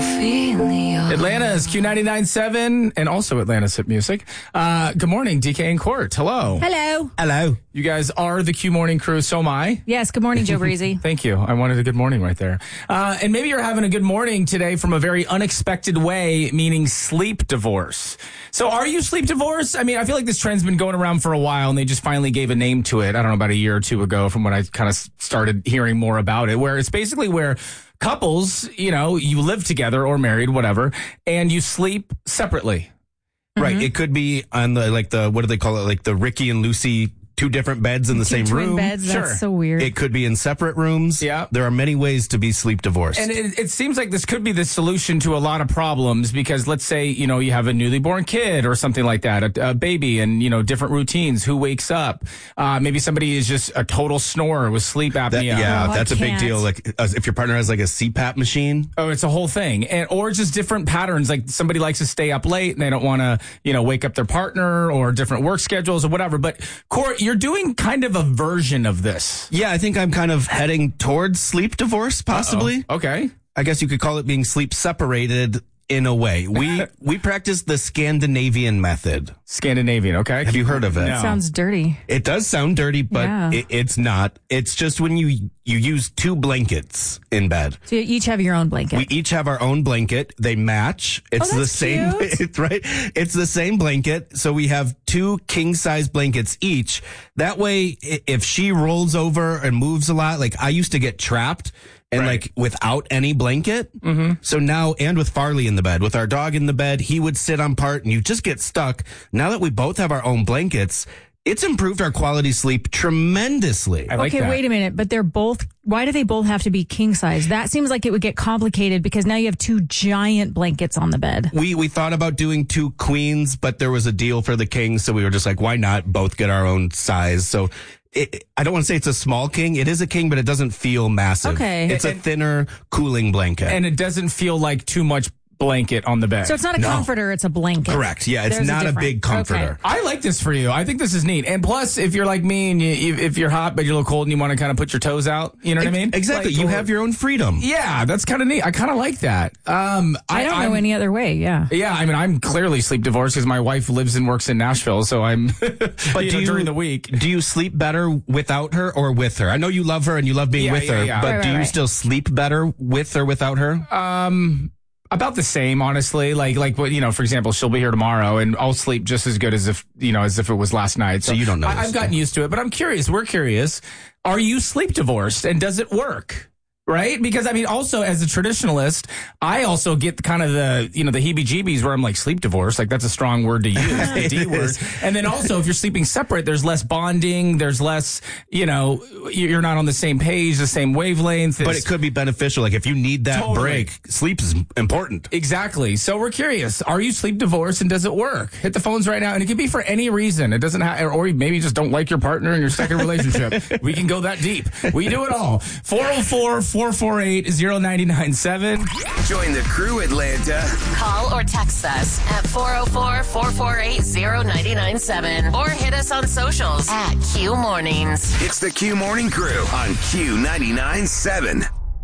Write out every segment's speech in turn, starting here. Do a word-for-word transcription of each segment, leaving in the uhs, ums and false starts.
Ophelia. Atlanta's Q ninety-nine point seven and also Atlanta's Hit Music. Uh, good morning, D K and Court. Hello. Hello. Hello. You guys are the Q Morning Crew, so am I. Yes, good morning, Joe Breezy. Thank you. I wanted a good morning right there. Uh, and maybe you're having a good morning today from a very unexpected way, meaning sleep divorce. So are you sleep divorced? I mean, I feel like this trend's been going around for a while, and they just finally gave a name to it, I don't know, about a year or two ago from when I kind of started hearing more about it, where it's basically where couples, you know, you live together or married, whatever, and you sleep separately. Right. It could be on the, like the, what do they call it? Like the Ricky and Lucy, two different beds in the Two same twin room. beds, Sure. that's so weird. It could be in separate rooms. Yeah. There are many ways to be sleep divorced. And it, it seems like this could be the solution to a lot of problems because let's say, you know, you have a newly born kid or something like that, a, a baby and, you know, different routines, who wakes up. Uh, maybe somebody is just a total snorer with sleep apnea. That- yeah, Oh, I that's a big can't. deal. Like uh, if your partner has like a C PAP machine. Oh, it's a whole thing. And or just different patterns. Like somebody likes to stay up late and they don't want to, you know, wake up their partner or different work schedules or whatever. But Court, you're doing kind of a version of this. Yeah, I think I'm kind of heading towards sleep divorce, possibly. Uh-oh. Okay. I guess you could call it being sleep separated in a way. We we practice the Scandinavian method. Scandinavian. Okay. Have you heard of it? No. Sounds dirty. It does sound dirty, but Yeah. it, it's not. It's just when you you use two blankets in bed. So you each have your own blanket. We each have our own blanket. They match. It's Oh, the that's same, cute. it's right? It's the same blanket. So we have two king size blankets each. That way, i- if she rolls over and moves a lot, like I used to get trapped and Right. like without any blanket. Mm-hmm. So now, and with Farley in the bed, with our dog in the bed, he would sit on part and you just get stuck. Now that we both have our own blankets, it's improved our quality sleep tremendously. I like okay, that. wait a minute, but they're both, why do they both have to be king size? That seems like it would get complicated because now you have two giant blankets on the bed. We we thought about doing two queens, but there was a deal for the king, so we were just like, why not both get our own size? So it, I don't want to say it's a small king. It is a king, but it doesn't feel massive. Okay. It's a And- thinner, cooling blanket. And it doesn't feel like too much blanket on the bed. So it's not a No. comforter, it's a blanket. Correct. Yeah, it's There's not a difference. big comforter. Okay. I like this for you. I think this is neat. And plus, if you're like me and you, you, if you're hot but you're a little cold and you want to kind of put your toes out, you know what I mean? Exactly. Like, you or- have your own freedom. Yeah, that's kind of neat. I kind of like that. Um, I don't I'm- know any other way, yeah. Yeah, I mean, I'm clearly sleep divorced because my wife lives and works in Nashville, so I'm. But you do know, you, during the week. do you sleep better without her or with her? I know you love her and you love being Yeah, with yeah, her, yeah. but Right, do right, you right. still sleep better with or without her? Um, about the same, honestly. Like, like what you know, for example, she'll be here tomorrow, and I'll sleep just as good as if you know, as if it was last night. So you don't know I, this I've gotten stuff. used to it, but I'm curious. We're curious. Are you sleep divorced, and does it work? Right? Because, I mean, also, as a traditionalist, I also get kind of the, you know, the heebie-jeebies where I'm like, sleep divorce, like that's a strong word to use, the D word. And then also, if you're sleeping separate, there's less bonding, there's less, you know, you're not on the same page, the same wavelength. But it could be beneficial. Like if you need that Totally. break, sleep is important. Exactly. So we're curious. Are you sleep divorced and does it work? Hit the phones right now. And it can be for any reason. It doesn't have, or maybe you just don't like your partner in your second relationship. We can go that deep. We do it all. four oh four, four four eight, oh nine nine seven. Join the crew, Atlanta. Call or text us at four oh four, four four eight, oh nine nine seven or hit us on socials at Q Mornings. It's the Q Morning Crew on Q ninety-nine point seven.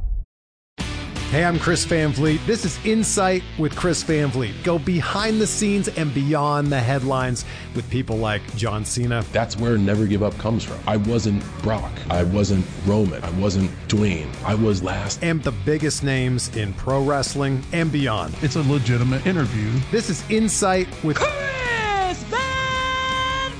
Hey, I'm Chris Van Vliet. This is Insight with Chris Van Vliet. Go behind the scenes and beyond the headlines with people like John Cena. That's where Never Give Up comes from. I wasn't Brock. I wasn't Roman. I wasn't Dwayne. I was last. And the biggest names in pro wrestling and beyond. It's a legitimate interview. This is Insight with Chris Van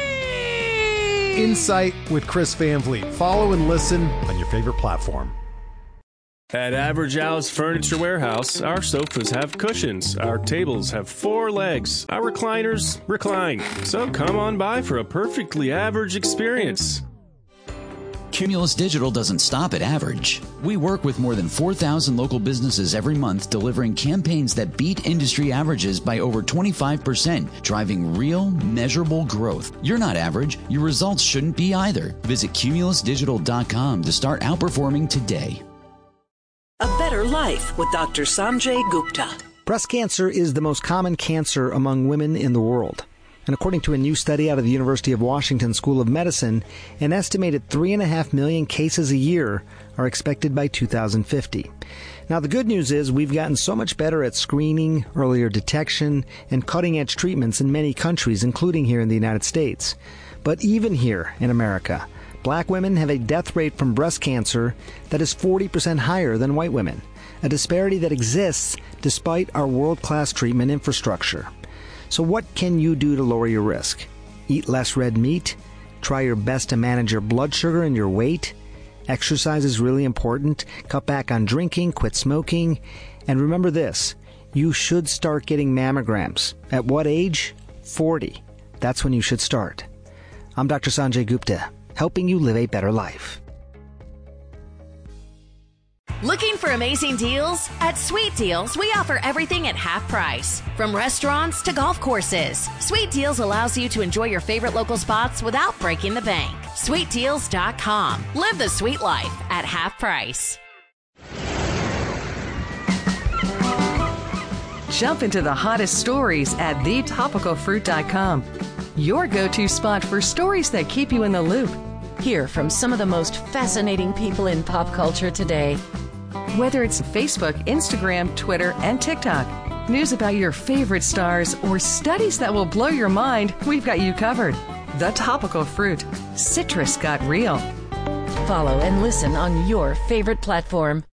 Vliet! Insight with Chris Van Vliet. Follow and listen on your favorite platform. At Average Al's Furniture Warehouse, our sofas have cushions, our tables have four legs, our recliners recline. So come on by for a perfectly average experience. Cumulus Digital doesn't stop at average. We work with more than four thousand local businesses every month, delivering campaigns that beat industry averages by over twenty-five percent, driving real, measurable growth. You're not average. Your results shouldn't be either. Visit cumulus digital dot com to start outperforming today. A Better Life with Doctor Sanjay Gupta. Breast cancer is the most common cancer among women in the world. And according to a new study out of the University of Washington School of Medicine, an estimated three and a half million cases a year are expected by two thousand fifty. Now, the good news is we've gotten so much better at screening, earlier detection, and cutting-edge treatments in many countries, including here in the United States. But even here in America, black women have a death rate from breast cancer that is forty percent higher than white women, a disparity that exists despite our world-class treatment infrastructure. So what can you do to lower your risk? Eat less red meat? Try your best to manage your blood sugar and your weight? Exercise is really important. Cut back on drinking, quit smoking. And remember this, you should start getting mammograms. At what age? forty. That's when you should start. I'm Doctor Sanjay Gupta, helping you live a better life. Looking for amazing deals? At Sweet Deals, we offer everything at half price. From restaurants to golf courses, Sweet Deals allows you to enjoy your favorite local spots without breaking the bank. sweet deals dot com. Live the sweet life at half price. Jump into the hottest stories at the topical fruit dot com. Your go-to spot for stories that keep you in the loop. Hear from some of the most fascinating people in pop culture today. Whether it's Facebook, Instagram, Twitter, and TikTok, news about your favorite stars, or studies that will blow your mind, we've got you covered. The Topical Fruit. Citrus got real. Follow and listen on your favorite platform.